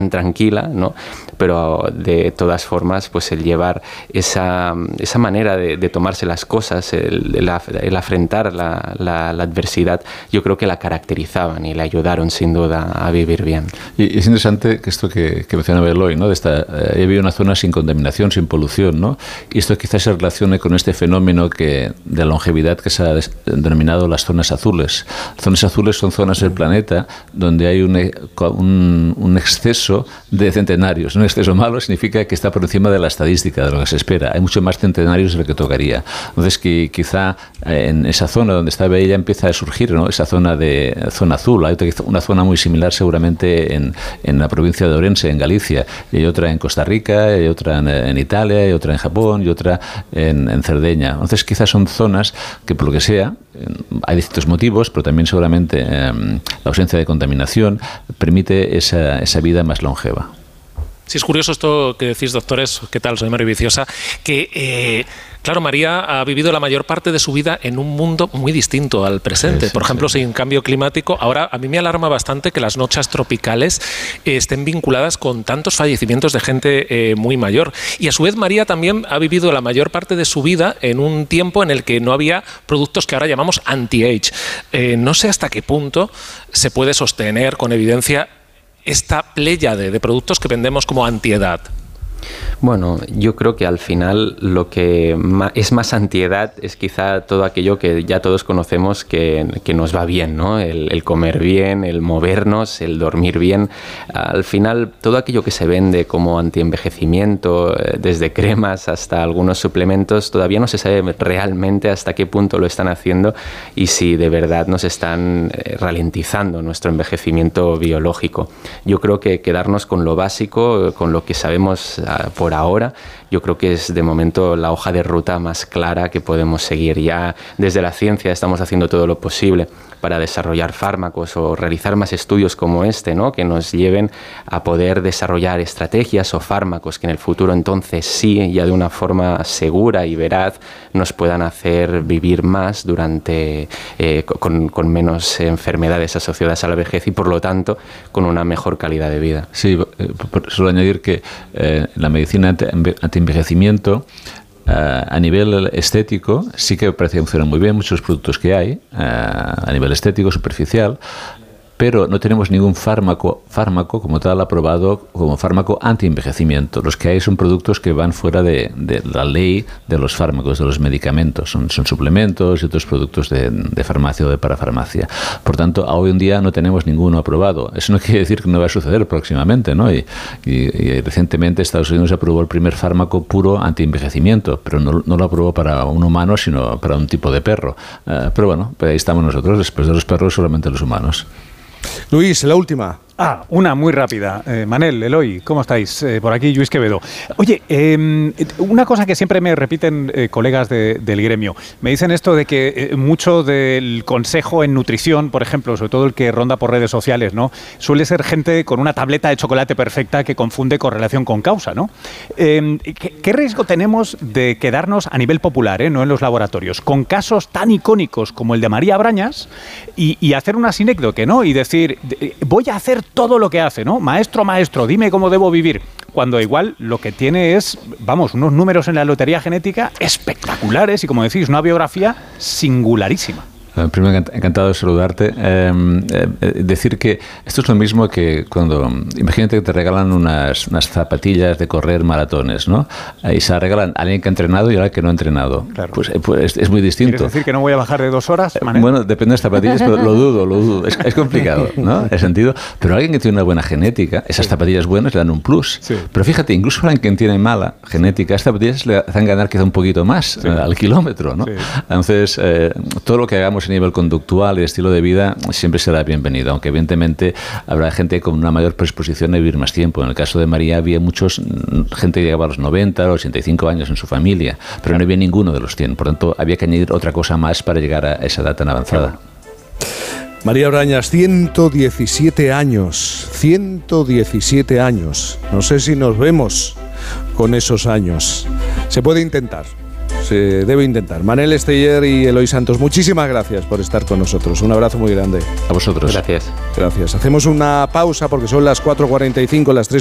tranquila, ¿no? Pero de todas formas, pues el llevar esa manera de tomarse las cosas, el afrontar la adversidad, yo creo que la caracterizaban y le ayudaron sin duda a vivir bien. Y es interesante que esto que mencionaba Eloy, ¿no? He vivido una zona sin contaminación, sin polución, ¿no? Y esto quizás se relacione con este fenómeno de longevidad que se ha denominado las zonas azules. Las zonas azules son zonas del planeta donde hay un exceso de centenarios. Un exceso malo significa que está por encima de la estadística, de lo que se espera. Hay mucho más centenarios de lo que tocaría. Entonces, quizá en esa zona donde está Baella empieza a surgir, ¿no? Esa zona azul. Hay una zona muy similar seguramente en la provincia de Orense, en Galicia. Y hay otra en Costa Rica, hay otra en Italia, hay otra en Japón y otra en Cerdeña. Entonces, quizás son zonas que, por lo que sea, hay distintos motivos, pero también seguramente la ausencia de contaminación permite esa vida más longeva. Sí, es curioso esto que decís, doctores. ¿Qué tal? Soy Mario Viciosa. Que, claro, María ha vivido la mayor parte de su vida en un mundo muy distinto al presente. Por ejemplo, sin cambio climático. Ahora, a mí me alarma bastante que las noches tropicales estén vinculadas con tantos fallecimientos de gente muy mayor. Y a su vez, María también ha vivido la mayor parte de su vida en un tiempo en el que no había productos que ahora llamamos anti-age. No sé hasta qué punto se puede sostener con evidencia esta pléyade de productos que vendemos como antiedad. Bueno, yo creo que al final lo que es más antiedad es quizá todo aquello que ya todos conocemos que nos va bien, ¿no? El comer bien, el movernos, el dormir bien. Al final, todo aquello que se vende como antienvejecimiento, desde cremas hasta algunos suplementos, todavía no se sabe realmente hasta qué punto lo están haciendo y si de verdad nos están ralentizando nuestro envejecimiento biológico. Yo creo que quedarnos con lo básico, con lo que sabemos por ahora, yo creo que es de momento la hoja de ruta más clara que podemos seguir. Ya desde la ciencia estamos haciendo todo lo posible para desarrollar fármacos o realizar más estudios como este, ¿no? Que nos lleven a poder desarrollar estrategias o fármacos que en el futuro entonces sí, ya de una forma segura y veraz, nos puedan hacer vivir más con menos enfermedades asociadas a la vejez y por lo tanto con una mejor calidad de vida. Sí, solo añadir que la medicina antienvejecimiento a nivel estético sí que parece que funciona muy bien, muchos productos que hay a nivel estético, superficial, pero no tenemos ningún fármaco como tal aprobado como fármaco anti-envejecimiento. Los que hay son productos que van fuera de la ley de los fármacos, de los medicamentos. Son suplementos y otros productos de farmacia o de parafarmacia. Por tanto, hoy en día no tenemos ninguno aprobado. Eso no quiere decir que no va a suceder próximamente, ¿no? Y recientemente Estados Unidos aprobó el primer fármaco puro anti-envejecimiento, pero no lo aprobó para un humano, sino para un tipo de perro. Pero bueno, pues ahí estamos nosotros. Después de los perros, solamente los humanos. Luis, la última. Una muy rápida. Manel, Eloy, ¿cómo estáis? Por aquí, Luis Quevedo. Oye, una cosa que siempre me repiten colegas del gremio. Me dicen esto de que mucho del consejo en nutrición, por ejemplo, sobre todo el que ronda por redes sociales, ¿no? Suele ser gente con una tableta de chocolate perfecta que confunde correlación con causa, ¿no? ¿Qué riesgo tenemos de quedarnos a nivel popular, no en los laboratorios, con casos tan icónicos como el de María Brañas y hacer una sinécdoque, ¿no? Y decir, voy a hacer todo lo que hace, ¿no? Maestro, dime cómo debo vivir. Cuando igual lo que tiene es, unos números en la lotería genética espectaculares y, como decís, una biografía singularísima. Primero, encantado de saludarte. Decir que esto es lo mismo que cuando, imagínate que te regalan unas zapatillas de correr maratones, ¿no? Y se la regalan a alguien que ha entrenado y a alguien que no ha entrenado. Claro. Pues es muy distinto. ¿Quieres decir que no voy a bajar de 2 horas, Manel? Bueno, depende de las zapatillas, pero lo dudo. Es complicado, ¿no? En sentido. Pero alguien que tiene una buena genética, esas zapatillas buenas le dan un plus. Sí. Pero fíjate, incluso a alguien que tiene mala genética, estas zapatillas le hacen ganar quizá un poquito más al kilómetro, ¿no? Sí. Entonces, todo lo que hagamos a nivel conductual y estilo de vida siempre será bienvenido, aunque evidentemente habrá gente con una mayor predisposición a vivir más tiempo. En el caso de María había gente que llegaba a los 90, a los 85 años en su familia, pero no había ninguno de los 100, por tanto había que añadir otra cosa más para llegar a esa edad tan avanzada. María Brañas, 117 años, 117 años. No sé si nos vemos con esos años. Se puede intentar. Se debe intentar. Manel Esteller y Eloy Santos, muchísimas gracias por estar con nosotros. Un abrazo muy grande. A vosotros. Gracias. Gracias. Hacemos una pausa porque son las 4:45, las 3.